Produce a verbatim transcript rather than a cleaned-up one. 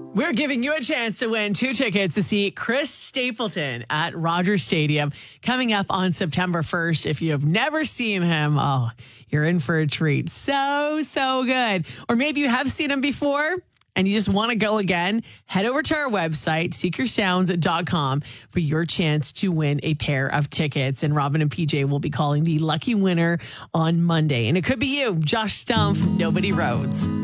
We're giving you a chance to win two tickets to see Chris Stapleton at Rogers Stadium coming up on September first. If you have never seen him, oh, you're in for a treat. So, so good. Or maybe you have seen him before and you just want to go again. Head over to our website, seek your sounds dot com, for your chance to win a pair of tickets. And Robin and P J will be calling the lucky winner on Monday. And it could be you, Josh Stumpf, Nobody Rhodes.